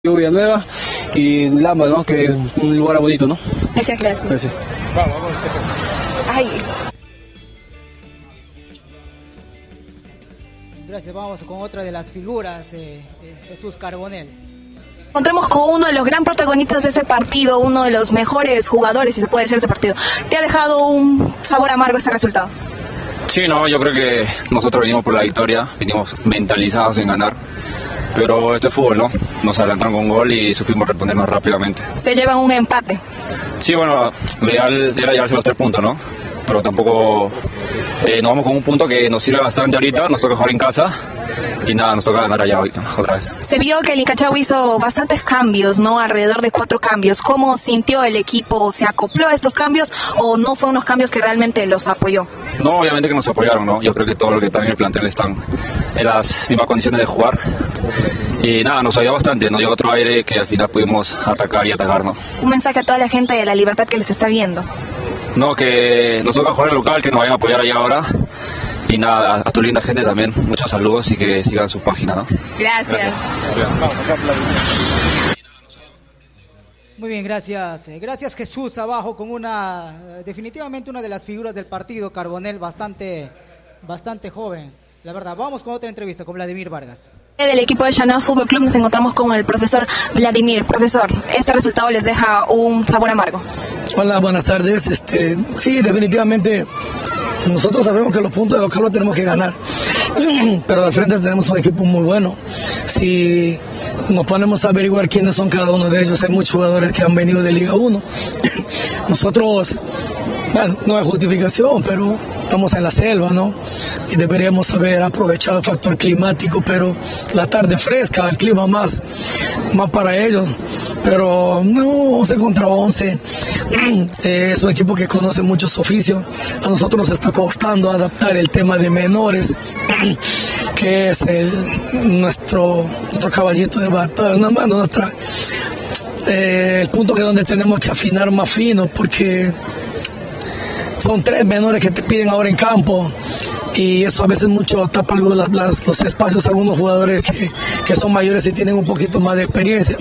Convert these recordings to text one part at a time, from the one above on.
Villanueva y Lama, ¿no? Que es un lugar bonito, ¿no? Muchas gracias. Gracias. Vamos. Ay. Gracias, vamos con otra de las figuras, Jesús Carbonell. Encontramos con uno de los gran protagonistas de este partido, uno de los mejores jugadores, si se puede decir, de este partido. ¿Te ha dejado un sabor amargo este resultado? Sí, no, yo creo que nosotros venimos por la victoria, venimos mentalizados en ganar. Pero este es fútbol, ¿no? Nos adelantaron con un gol y supimos respondernos rápidamente. Se llevan un empate. Sí, bueno, lo ideal era llevarse los 3 puntos, ¿no? Pero tampoco nos vamos con un punto que nos sirve bastante ahorita, nos toca jugar en casa y nada, nos toca ganar allá hoy, otra vez. Se vio que el Incachau hizo bastantes cambios, ¿no? Alrededor de 4 cambios. ¿Cómo sintió el equipo? ¿Se acopló a estos cambios o no fue unos cambios que realmente los apoyó? No, obviamente que nos apoyaron, ¿no? Yo creo que todo lo que está en el plantel están en las mismas condiciones de jugar. Y nada, nos ayudó bastante, nos dio otro aire que al final pudimos atacar y atacarnos. Un mensaje a toda la gente de La Libertad que les está viendo. No, que nos toca jugar en el local, que nos vayan a apoyar allá ahora. Y nada, a tu linda gente también, muchos saludos y que sigan su página, ¿no? Gracias. Muy bien, gracias. Gracias, Jesús, abajo con definitivamente una de las figuras del partido, Carbonell, bastante joven. La verdad, vamos con otra entrevista con Vladimir Vargas. Del equipo de Chanao Fútbol Club nos encontramos con el profesor Vladimir. Profesor, ¿este resultado les deja un sabor amargo? Hola, buenas tardes. Sí, definitivamente nosotros sabemos que los puntos de local los tenemos que ganar, pero al frente tenemos un equipo muy bueno. Si nos ponemos a averiguar quiénes son cada uno de ellos, hay muchos jugadores que han venido de Liga 1. Nosotros, bueno, no hay justificación, pero estamos en la selva, ¿no? Y deberíamos haber aprovechado el factor climático, pero la tarde fresca, el clima más para ellos. Pero no, 11 contra 11. Es un equipo que conoce muchos oficios. A nosotros nos está costando adaptar el tema de menores, que es nuestro caballito de batalla, el punto que donde tenemos que afinar más fino, porque son 3 menores que te piden ahora en campo y eso a veces mucho tapa los espacios a algunos jugadores que son mayores y tienen un poquito más de experiencia.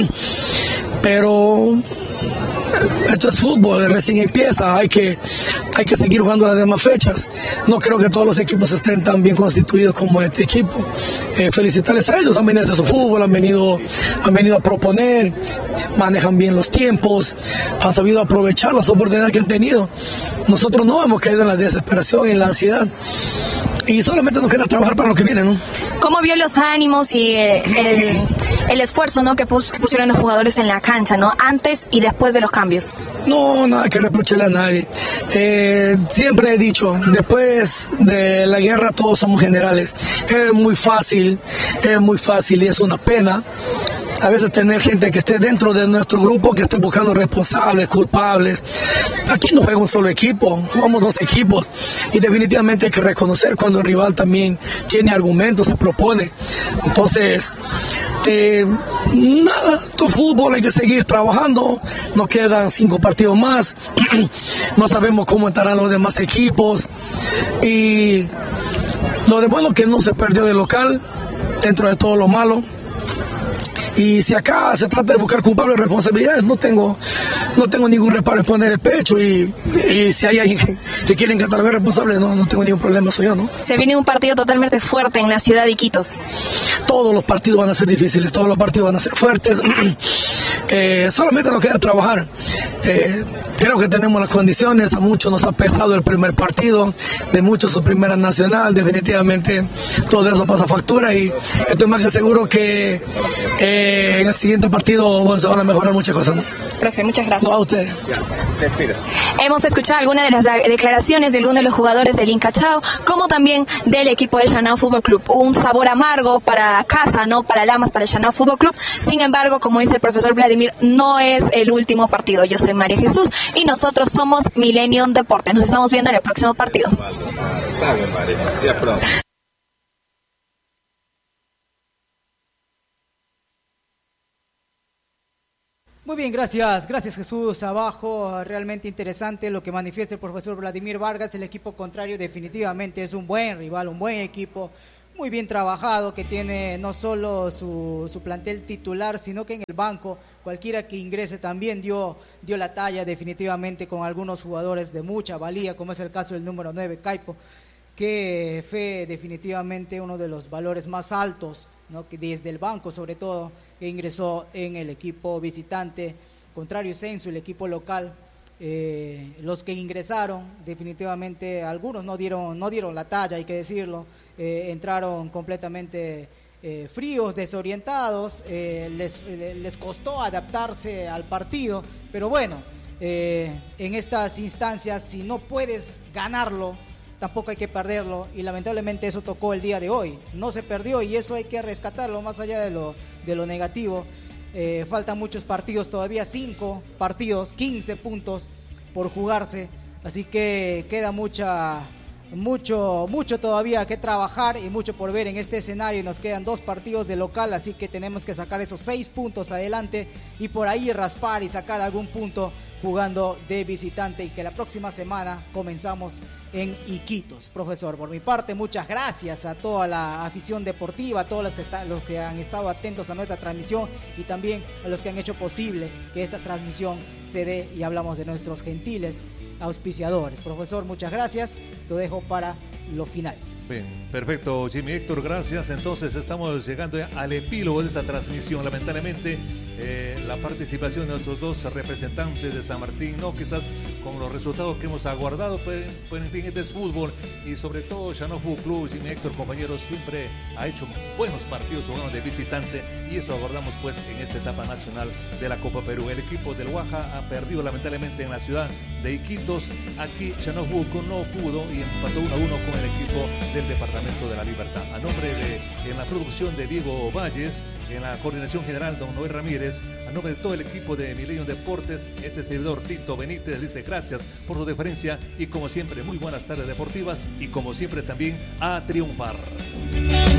Pero esto es fútbol, recién empieza, hay que seguir jugando las demás fechas. No creo que todos los equipos estén tan bien constituidos como este equipo. Felicitarles a ellos, han venido a hacer su fútbol, han venido a proponer, manejan bien los tiempos, han sabido aprovechar las oportunidades que han tenido. Nosotros no hemos caído en la desesperación, en la ansiedad, y solamente nos queda trabajar para lo que viene, ¿no? ¿Cómo vio los ánimos y el esfuerzo, ¿no? que pusieron los jugadores en la cancha, ¿no? Antes y después de los cambios? No, nada que reprocharle a nadie. Siempre he dicho, después de la guerra todos somos generales. Es muy fácil y es una pena a veces tener gente que esté dentro de nuestro grupo, que esté buscando responsables, culpables. Aquí no juega un solo equipo, jugamos 2 equipos y definitivamente hay que reconocer cuando el rival también tiene argumentos, se propone. Entonces, nada, tu fútbol hay que seguir trabajando, nos quedan 5 partidos más, no sabemos cómo estarán los demás equipos y lo de bueno que no se perdió de local, dentro de todo lo malo. Y si acá se trata de buscar culpables responsabilidades, no tengo ningún reparo en poner el pecho y si hay alguien que quieren catalogar responsable, no tengo ningún problema, soy yo, ¿no? Se viene un partido totalmente fuerte en la ciudad de Iquitos. Todos los partidos van a ser difíciles, todos los partidos van a ser fuertes. Solamente nos queda trabajar. Creo que tenemos las condiciones, a muchos nos ha pesado el primer partido, de muchos su primera nacional, definitivamente todo eso pasa factura y estoy más que seguro que en el siguiente partido se van a mejorar muchas cosas, ¿no? Profe, muchas gracias. No, a ustedes. Hemos escuchado algunas de las declaraciones de algunos de los jugadores del Incachao, como también del equipo de Chanao Fútbol Club. Un sabor amargo para casa, ¿no? Para Lamas, para el Chanao Fútbol Club. Sin embargo, como dice el profesor Vladimir, no es el último partido. Yo soy María Jesús y nosotros somos Millennium Deportes. Nos estamos viendo en el próximo partido. Dale, María. Ya pronto. Muy bien, gracias Jesús. Abajo, realmente interesante lo que manifiesta el profesor Vladimir Vargas. El equipo contrario definitivamente es un buen rival, un buen equipo. muy bien trabajado, que tiene no solo su plantel titular, sino que en el banco cualquiera que ingrese también dio la talla definitivamente, con algunos jugadores de mucha valía, como es el caso del número 9, Caipo, que fue definitivamente uno de los valores más altos, ¿no? Que desde el banco sobre todo, que ingresó en el equipo visitante, contrario Sensu, el equipo local. Los que ingresaron definitivamente, algunos no dieron la talla, hay que decirlo, entraron completamente fríos, desorientados, les costó adaptarse al partido, pero bueno, en estas instancias, si no puedes ganarlo, tampoco hay que perderlo, y lamentablemente eso tocó el día de hoy, no se perdió, y eso hay que rescatarlo más allá de lo negativo. Faltan muchos partidos todavía, 5 partidos, 15 puntos por jugarse, así que queda mucho todavía que trabajar y mucho por ver en este escenario. Nos quedan 2 partidos de local, así que tenemos que sacar esos 6 puntos adelante y por ahí raspar y sacar algún punto jugando de visitante, y que la próxima semana comenzamos en Iquitos. Profesor, por mi parte, muchas gracias a toda la afición deportiva, a todos los que han estado atentos a nuestra transmisión, y también a los que han hecho posible que esta transmisión se dé, y hablamos de nuestros gentiles auspiciadores. Profesor, muchas gracias, te dejo para lo final. Bien, perfecto, Jimmy Héctor, gracias. Entonces estamos llegando al epílogo de esta transmisión. Lamentablemente la participación de nuestros 2 representantes de San Martín, no quizás con los resultados que hemos aguardado, pues en fin, este es fútbol, y sobre todo Llano Fútbol Club, Jimmy Héctor, compañeros, siempre ha hecho buenos partidos jugando de visitante, y eso aguardamos pues en esta etapa nacional de la Copa Perú. El equipo del Huaja ha perdido lamentablemente en la ciudad de Iquitos. Aquí Llano Fútbol no pudo y empató 1-1 con el equipo del Departamento de la Libertad. A nombre en la producción de Diego Valles, en la coordinación general don Noé Ramírez, a nombre de todo el equipo de Milenio Deportes, este servidor Tito Benítez dice gracias por su deferencia, y como siempre muy buenas tardes deportivas, y como siempre también a triunfar.